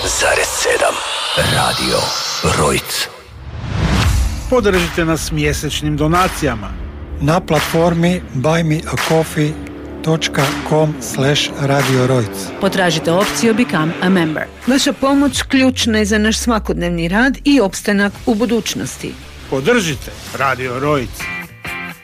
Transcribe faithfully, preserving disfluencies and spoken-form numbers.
zarez sedam. Radio Rojc. Podržite nas mjesečnim donacijama na platformi buy me a coffee dot com slash radio rojc. Potražite opciju Become a Member. Vaša pomoć ključna je za naš svakodnevni rad i opstanak u budućnosti. Podržite Radio Rojc.